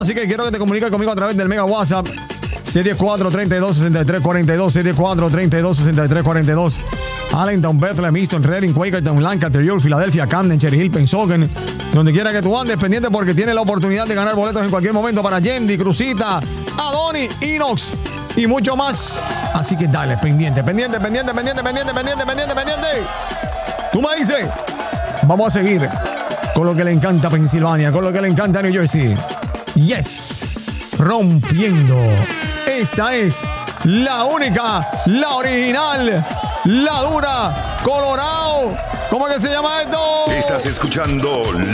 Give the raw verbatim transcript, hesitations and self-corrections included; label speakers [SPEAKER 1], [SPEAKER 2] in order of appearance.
[SPEAKER 1] Así que quiero que te comuniques conmigo a través del Mega WhatsApp. siete cuatro, tres dos, seis tres cuatro dos, siete cuatro, tres dos, seis tres cuatro dos. Allentown, Bethlehem, Easton, Reading, Quakertown, Lancaster, York, Filadelfia, Camden, Cherry Hill, Pensacola. Donde quiera que tú andes, pendiente porque tiene la oportunidad de ganar boletos en cualquier momento para Yendi, Cruzita, Adoni, Inox y mucho más. Así que dale, pendiente, pendiente, pendiente, pendiente, pendiente, pendiente, pendiente, pendiente. Tú me dices, vamos a seguir con lo que le encanta a Pensilvania, con lo que le encanta a New Jersey. Yes, rompiendo. Esta es la única, la original, la dura, Colorado. ¿Cómo es que se llama esto?
[SPEAKER 2] Estás escuchando